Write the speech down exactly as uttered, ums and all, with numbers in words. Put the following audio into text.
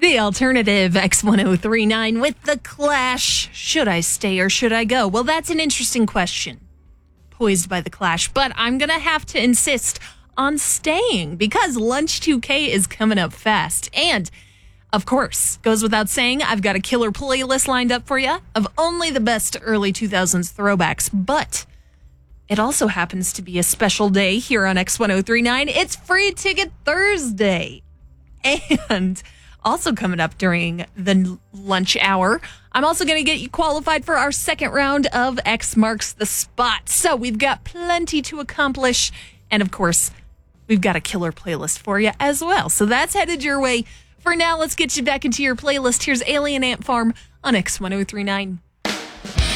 The alternative X ten thirty-nine with The Clash. Should I stay or should I go? Well, that's an interesting question poised by The Clash, but I'm going to have to insist on staying because Lunch two K is coming up fast. And, of course, goes without saying, I've got a killer playlist lined up for you of only the best early two thousands throwbacks, but it also happens to be a special day here on X ten thirty-nine. It's Free Ticket Thursday. And also coming up during the lunch hour, I'm also going to get you qualified for our second round of X Marks the Spot. So we've got plenty to accomplish. And of course, we've got a killer playlist for you as well. So that's headed your way. For now, let's get you back into your playlist. Here's Alien Ant Farm on X ten thirty-nine.